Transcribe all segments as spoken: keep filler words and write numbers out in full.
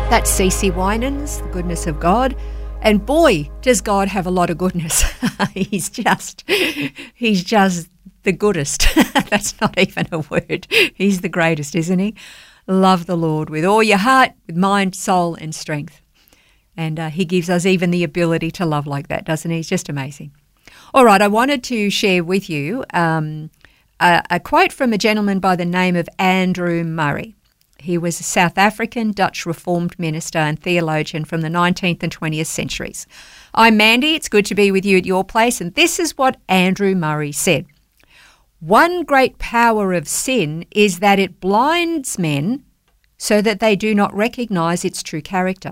That's C C Winans, The Goodness of God. And boy, does God have a lot of goodness. he's just, he's just the goodest. That's not even a word. He's the greatest, isn't he? Love the Lord with all your heart, with mind, soul and strength. And uh, he gives us even the ability to love like that, doesn't he? He's just amazing. All right, I wanted to share with you um, a, a quote from a gentleman by the name of Andrew Murray. He was a South African Dutch Reformed minister and theologian from the nineteenth and twentieth centuries. I'm Mandy, it's good to be with you at your place, and this is what Andrew Murray said. One great power of sin is that it blinds men so that they do not recognise its true character.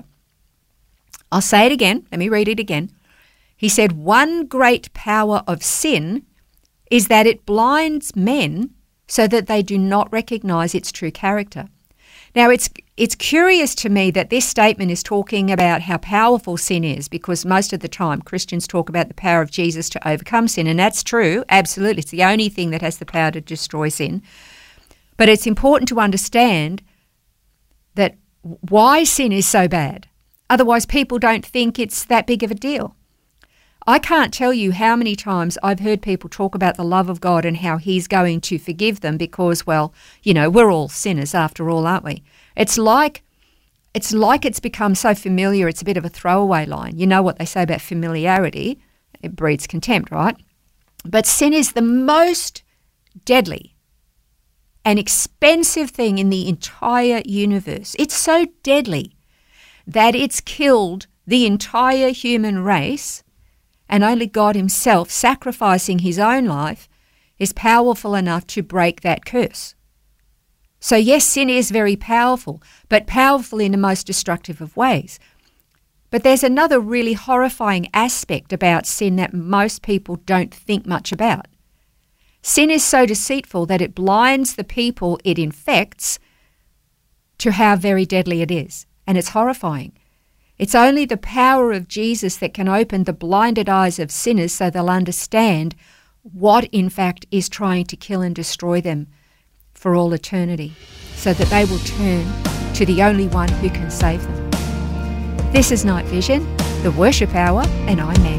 I'll say it again, let me read it again. He said, one great power of sin is that it blinds men so that they do not recognise its true character. Now, it's it's curious to me that this statement is talking about how powerful sin is, because most of the time Christians talk about the power of Jesus to overcome sin, and that's true, absolutely. It's the only thing that has the power to destroy sin. But it's important to understand that why sin is so bad. Otherwise, people don't think it's that big of a deal. I can't tell you how many times I've heard people talk about the love of God and how he's going to forgive them because, well, you know, we're all sinners after all, aren't we? It's like it's like it's become so familiar, it's a bit of a throwaway line. You know what they say about familiarity, it breeds contempt, right? But sin is the most deadly and expensive thing in the entire universe. It's so deadly that it's killed the entire human race. And only God himself, sacrificing his own life, is powerful enough to break that curse. So yes, sin is very powerful, but powerful in the most destructive of ways. But there's another really horrifying aspect about sin that most people don't think much about. Sin is so deceitful that it blinds the people it infects to how very deadly it is. And it's horrifying. It's only the power of Jesus that can open the blinded eyes of sinners so they'll understand what, in fact, is trying to kill and destroy them for all eternity, so that they will turn to the only one who can save them. This is Night Vision, the Worship Hour, and I'm Mandy.